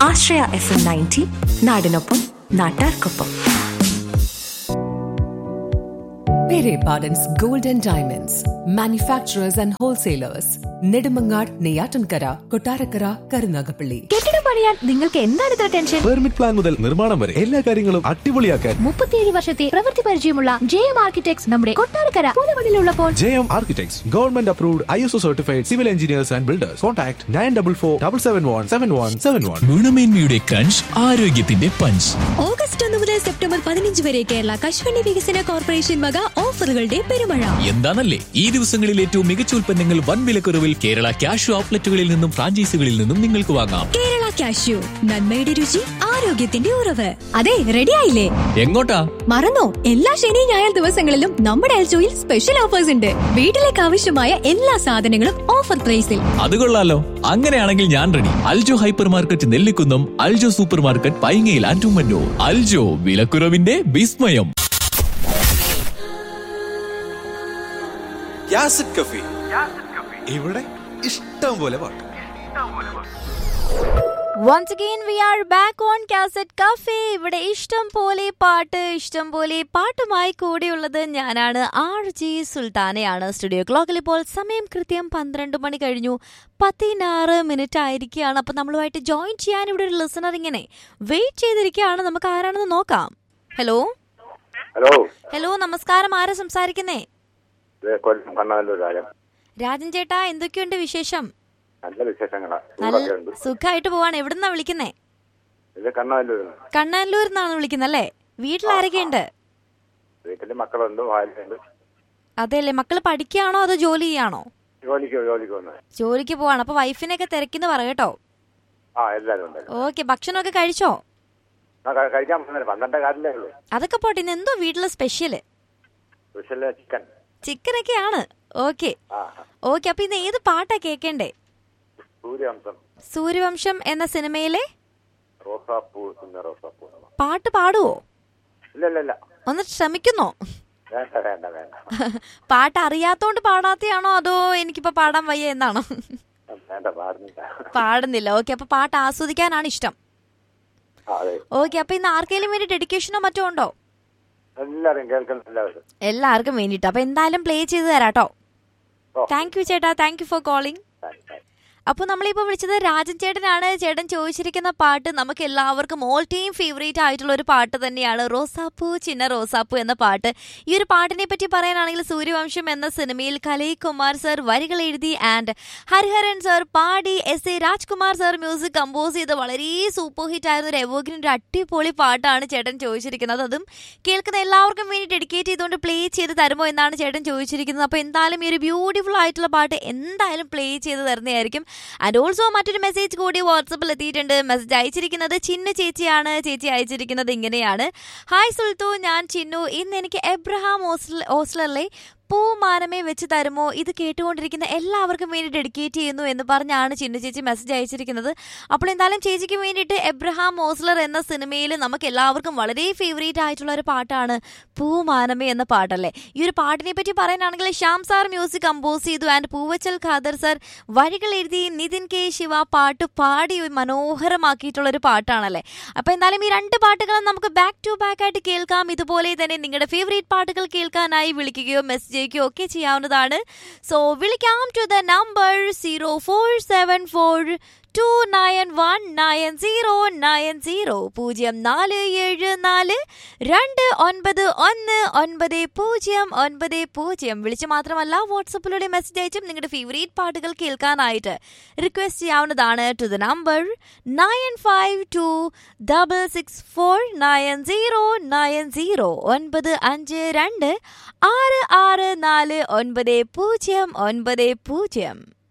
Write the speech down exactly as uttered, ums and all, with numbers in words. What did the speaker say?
ആശ്രയ F M ninety, നാടിനൊപ്പം നാട്ടാർക്കൊപ്പം. Pere Pardon's Gold and Diamonds, manufacturers and wholesalers, Nedumangad, Neyyattinkara, Kottarakkara, Karunagappally. കെട്ടിടം പണിയാൻ നിങ്ങൾക്ക് എന്താണ് ഇത്ര ടെൻഷൻ? പെർമിറ്റ് പ്ലാൻ മുതൽ നിർമ്മാണം വരെ എല്ലാ കാര്യങ്ങളും അടിപൊളിയാക്കാൻ മുപ്പത്തിയേഴ് വർഷത്തെ പ്രവൃത്തി പരിചയമുള്ള ജെ എം ആർക്കിടെക്ട്സ് നമ്മുടെ Kottarakkara പുതുമണിലുള്ളപ്പോൾ. J M architects government approved I S O certified civil engineers and builders. Contact nine double four double seven one seven one seven one. ഗുണമേന്മയുടെ crunch, ആരോഗ്യത്തിന്റെ പഞ്ച്. ഓഗസ്റ്റ് ഒന്ന് മുതൽ സെപ്റ്റംബർ പതിനഞ്ച് വരെ കേരള കശുവണ്ടി വികസന corporation വക ഓഫറുകളുടെ പെരുമഴ. എന്താണല്ലേ ഈ ദിവസങ്ങളിൽ ഏറ്റവും മികച്ച ഉൽപ്പന്നങ്ങൾ വൻ വിലക്കുറവിൽ കേരള ക്യാഷ് ഔട്ട്ലെറ്റുകളിൽ നിന്നും ഫ്രാഞ്ചൈസികളിൽ നിന്നും നിങ്ങൾക്ക് വാങ്ങാം. കേരള ക്യാഷ്യൂ, നന്മയുടെ രുചി, ആരോഗ്യത്തിന്റെ ഉറവ്. അതെ, റെഡി ആയില്ലേ? എങ്ങോട്ടാ? മറന്നോ? എല്ലാ ശനി ഞായർ ദിവസങ്ങളിലും നമ്മുടെ എൽജോയിൽ സ്പെഷ്യൽ ഓഫേഴ്സ് ഉണ്ട്. വീട്ടിലേക്ക് ആവശ്യമായ എല്ലാ സാധനങ്ങളും ഓഫർ പ്രൈസിൽ. അത് കൊള്ളാലോ. അങ്ങനെയാണെങ്കിൽ ഞാൻ ready. Aljo hyper market Nellikunnam, Aljo super market പൈങ്ങയിൽ and Ummannoor. Aljo, വിലക്കുറവിന്റെ വിസ്മയം. യാസിഡ് കഫേ, ഇവിടെ ഇഷ്ടം പോലെ പാട്ട്. Once again we are back on Cassette Cafe. ഇവിടെ ഇഷ്ടം പോലെ പാട്ട്, ഇഷ്ടം പോലെ പാട്ടുമായി കൂടെയുള്ളത് ഞാനാണ്, ആർ ജി സുൽത്താനയാണ്. സ്റ്റുഡിയോ ക്ലോക്കിൽ ഇപ്പോൾ സമയം കൃത്യം പന്ത്രണ്ട് മണി കഴിഞ്ഞു പതിനാറ് മിനിറ്റ് ആയിരിക്കുകയാണ്. അപ്പം നമ്മളുമായിട്ട് ജോയിൻ ചെയ്യാൻ ഇവിടെ ഒരു ലിസണർ ഇങ്ങനെ വെയിറ്റ് ചെയ്തിരിക്കുകയാണ്. നമുക്ക് ആരാണെന്ന് നോക്കാം. ഹലോ ഹലോ ഹലോ നമസ്കാരം. ആരാ സംസാരിക്കുന്നേ? രാജൻ ചേട്ടാ, എന്തൊക്കെയുണ്ട് വിശേഷം? നല്ല വിശേഷങ്ങളാ. നല്ല സുഖമായിട്ട് പോവാണ്. എവിടുന്നാ വിളിക്കുന്നേ? കണ്ണനല്ലൂരിൽ നിന്നാണ് വിളിക്കുന്നല്ലേ? വീട്ടിലാരൊക്കെയുണ്ട്? വീട്ടില് മക്കളുണ്ട്, ഭാര്യയുണ്ട്. അതെല്ലേ. മക്കള് പഠിക്കുകയാണോ അതോ ജോലി ചെയ്യാണോ? ജോലിക്ക് പോവാണ്. അപ്പൊ വൈഫിനെയൊക്കെ തിരക്കിന്ന് പറയട്ടോ. ഓക്കെ. ഭക്ഷണമൊക്കെ കഴിച്ചോ? അതൊക്കെ പോട്ടെ. ഇന്ന് എന്തോ വീട്ടില് സ്പെഷ്യല്? ചിക്കൻ ചിക്കനൊക്കെയാണ്. Okay okay. അപ്പൊ ഇന്ന് ഏത് പാട്ടാ കേക്കണ്ടേ? സൂര്യവംശം എന്ന സിനിമയിലെ പാട്ട് പാടുവോ? ഒന്ന് ശ്രമിക്കുന്നോ? പാട്ട് അറിയാത്തോണ്ട് പാടാത്തയാണോ അതോ എനിക്കിപ്പോ പാടാൻ വയ്യ എന്നാണോ? പാടുന്നില്ല. ഓക്കെ. അപ്പൊ പാട്ട് ആസ്വദിക്കാനാണ് ഇഷ്ടം. ഓക്കെ. അപ്പൊ ഇന്ന് ആർക്കെങ്കിലും വേണ്ടി ഡെഡിക്കേഷനോ മറ്റോ ഉണ്ടോ? എല്ലാവർക്കും വേണ്ടിട്ട്. അപ്പൊ എന്തായാലും പ്ലേ ചെയ്ത് തരാട്ടോ. താങ്ക് യു ചേട്ടാ. Thank you for calling. അപ്പോൾ നമ്മളിപ്പോൾ വിളിച്ചത് രാജൻ ചേട്ടനാണ്. ചേട്ടൻ ചോദിച്ചിരിക്കുന്ന പാട്ട് നമുക്ക് എല്ലാവർക്കും ഓൾ ടൈം ഫേവറേറ്റ് ആയിട്ടുള്ള ഒരു പാട്ട് തന്നെയാണ്, റോസാപ്പൂ ചിന്ന റോസാപ്പൂ എന്ന പാട്ട്. ഈ ഒരു പാട്ടിനെ പറ്റി പറയാനാണെങ്കിൽ സൂര്യവംശം എന്ന സിനിമയിൽ കലൈകുമാർ സർ വരികൾ എഴുതി ആൻഡ് ഹരിഹരൻ സർ പാടി, S A Rajkumar sir music compose ചെയ്ത് വളരെ സൂപ്പർ ഹിറ്റ് ആയിരുന്ന ഒരു എവർഗ്രീൻ, ഒരു അടിപൊളി പാട്ടാണ് ചേട്ടൻ ചോദിച്ചിരിക്കുന്നത്. അതും കേൾക്കുന്ന എല്ലാവർക്കും വേണ്ടി ഡെഡിക്കേറ്റ് ചെയ്തുകൊണ്ട് പ്ലേ ചെയ്ത് തരുമോ എന്നാണ് ചേട്ടൻ ചോദിച്ചിരിക്കുന്നത്. അപ്പോൾ എന്തായാലും ഈ ഒരു ബ്യൂട്ടിഫുൾ ആയിട്ടുള്ള പാട്ട് എന്തായാലും പ്ലേ ചെയ്ത് തരുന്നതായിരിക്കും. ആൻഡ് ഓൾസോ മറ്റൊരു മെസ്സേജ് കൂടി വാട്സപ്പിൽ എത്തിയിട്ടുണ്ട്. മെസ്സേജ് അയച്ചിരിക്കുന്നത് ചിന്നു ചേച്ചിയാണ്. ചേച്ചി അയച്ചിരിക്കുന്നത് ഇങ്ങനെയാണ്: ഹായ് സുൽത്തു, ഞാൻ ചിന്നു. ഇന്ന് എനിക്ക് എബ്രഹാം ഓസ്ലറിലെ പൂമാനമേ വെച്ച് തരുമോ ഇത് കേട്ടുകൊണ്ടിരിക്കുന്ന എല്ലാവർക്കും വേണ്ടി ഡെഡിക്കേറ്റ് ചെയ്യുന്നു എന്ന് പറഞ്ഞാണ് ചിന്നു ചേച്ചി മെസ്സേജ് അയച്ചിരിക്കുന്നത്. അപ്പോൾ എന്തായാലും ചേച്ചിക്ക് വേണ്ടിയിട്ട് എബ്രഹാം ഓസ്ലർ എന്ന സിനിമയിൽ നമുക്ക് എല്ലാവർക്കും വളരെ ഫേവറേറ്റ് ആയിട്ടുള്ള ഒരു പാട്ടാണ് പൂമാനമേ എന്ന പാട്ടല്ലേ. ഈ ഒരു പാട്ടിനെ പറ്റി പറയാനാണെങ്കിൽ ശ്യാം സാർ മ്യൂസിക് കമ്പോസ് ചെയ്തു ആൻഡ് പൂവച്ചൽ ഖാദർ സാർ വരികൾ എഴുതി, നിതിൻ കെ ശിവ പാട്ട് പാടി മനോഹരമാക്കിയിട്ടുള്ള ഒരു പാട്ടാണല്ലേ. അപ്പോൾ എന്തായാലും ഈ രണ്ട് പാട്ടുകളും നമുക്ക് ബാക്ക് ടു ബാക്ക് ആയിട്ട് കേൾക്കാം. ഇതുപോലെ തന്നെ നിങ്ങളുടെ ഫേവറേറ്റ് പാട്ടുകൾ കേൾക്കാനായി വിളിക്കുകയോ മെസ്സേജ് ഒക്കെ ചെയ്യാവുന്നതാണ്. സോ വിളിക്കാം to the number zero four seven four to nine one nine zero nine zero പൂജ്യം നാല് ഏഴ് നാല് രണ്ട് ഒൻപത് ഒന്ന് ഒൻപത് പൂജ്യം ഒൻപത് പൂജ്യം. വിളിച്ച് മാത്രമല്ല വാട്സപ്പിലൂടെ മെസ്സേജ് അയച്ചും നിങ്ങളുടെ ഫേവറേറ്റ് പാട്ടുകൾ കേൾക്കാനായിട്ട് റിക്വസ്റ്റ് ചെയ്യാവുന്നതാണ് to the number nine five to double six four nine zero nine zero ഒൻപത് അഞ്ച് രണ്ട് ആറ് ആറ് നാല് ഒൻപത് പൂജ്യം ഒൻപത് പൂജ്യം.